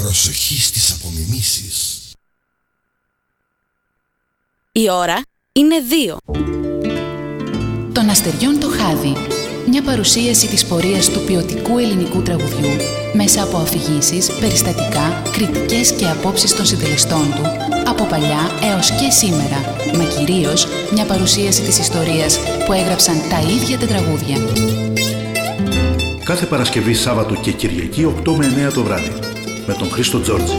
Προσοχή στις απομιμήσεις. Η ώρα είναι 2. Των αστεριών το χάδι. Μια παρουσίαση της πορείας του ποιοτικού ελληνικού τραγουδιού μέσα από αφηγήσεις, περιστατικά, κριτικές και απόψεις των συντελεστών του από παλιά έως και σήμερα, μα κυρίως μια παρουσίαση της ιστορίας που έγραψαν τα ίδια τα τραγούδια. Κάθε Παρασκευή, Σάββατο και Κυριακή 8 με 9 το βράδυ με τον Χρήστο Τζόρτζη.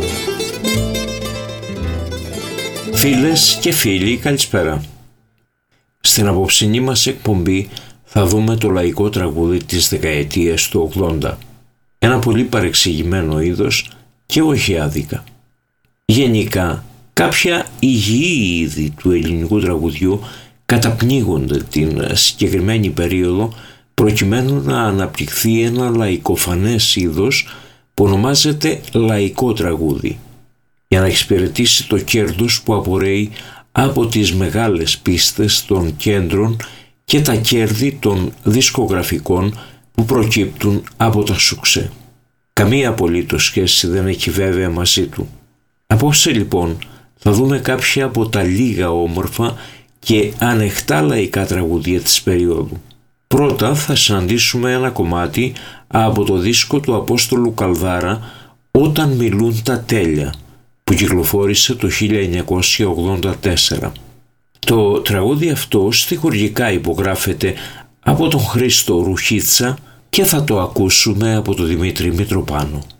Φίλες και φίλοι, καλησπέρα. Στην απόψινή μας εκπομπή θα δούμε το λαϊκό τραγούδι της δεκαετίας του 80. Ένα πολύ παρεξηγημένο είδος και όχι άδικα. Γενικά, κάποια υγιή είδη του ελληνικού τραγουδιού καταπνίγονται την συγκεκριμένη περίοδο προκειμένου να αναπτυχθεί ένα λαϊκοφανές είδος που ονομάζεται λαϊκό τραγούδι, για να εξυπηρετήσει το κέρδος που απορρέει από τις μεγάλες πίστες των κέντρων και τα κέρδη των δισκογραφικών που προκύπτουν από τα σουξέ. Καμία απολύτως σχέση δεν έχει βέβαια μαζί του. Απόψε λοιπόν θα δούμε κάποια από τα λίγα όμορφα και ανεχτά λαϊκά τραγούδια της περίοδου. Πρώτα θα συναντήσουμε ένα κομμάτι από το δίσκο του Απόστολου Καλδάρα «Όταν μιλούν τα τέλεια» που κυκλοφόρησε το 1984. Το τραγούδι αυτό στιχουργικά υπογράφεται από τον Χρήστο Ρουχίτσα και θα το ακούσουμε από τον Δημήτρη Μητροπάνο.